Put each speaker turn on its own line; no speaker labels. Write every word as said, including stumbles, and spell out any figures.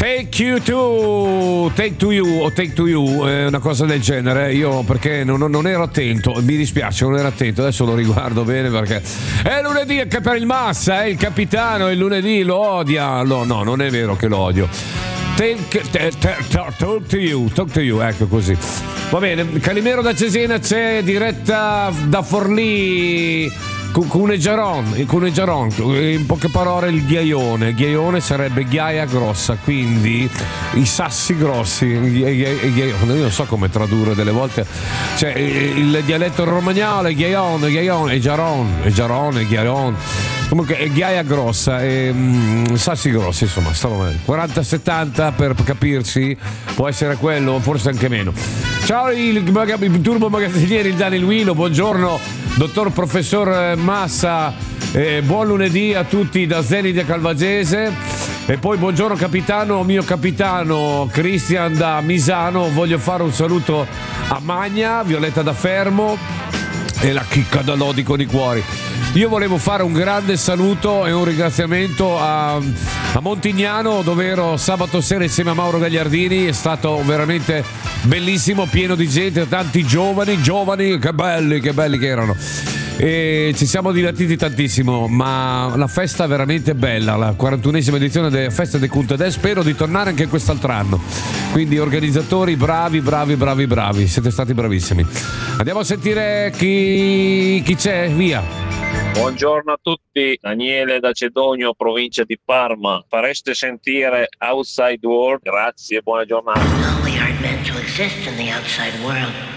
Take You To Take To You o Take To You, eh, una cosa del genere. Io perché non, non ero attento, mi dispiace, non ero attento, adesso lo riguardo bene perché è lunedì anche per il Massa, eh, il capitano il lunedì lo odia. No, no, non è vero che lo odio. Take, te, te, talk to you, talk to you, ecco così. Va bene, Calimero da Cesena c'è, diretta da Forlì. Cuneggiaron, Cuneggiaron, in poche parole il ghiaione. Ghiaione sarebbe ghiaia grossa, quindi i sassi grossi. Io non so come tradurre delle volte, cioè il dialetto romagnolo è ghiaione, ghiaione, e giaron, e giaron, e ghiaion. Comunque è ghiaia grossa e mm, sassi grossi, insomma, stavo bene. quaranta settanta per capirci, può essere quello, forse anche meno. Ciao il, il turbo magazziniere, il Daniel Wilo, buongiorno dottor professor Massa, eh, buon lunedì a tutti da Zeni da Calvagese. E poi buongiorno capitano, mio capitano Cristian da Misano, voglio fare un saluto a Magna, Violetta da Fermo e la chicca da Lodi con i cuori. Io volevo fare un grande saluto e un ringraziamento a, a Montignano, dove ero sabato sera insieme a Mauro Gagliardini. È stato veramente bellissimo, pieno di gente, tanti giovani, giovani, che belli, che belli che erano. E ci siamo divertiti tantissimo, ma la festa è veramente bella, la quarantunesima edizione della Festa dei Cult ed spero di tornare anche quest'altro anno. Quindi organizzatori bravi, bravi, bravi, bravi, siete stati bravissimi. Andiamo a sentire chi, chi c'è, via.
Buongiorno a tutti, Daniele da Cedogno, provincia di Parma. Fareste sentire Outside World? Grazie, buona giornata.
No, we aren't meant to exist in the outside world.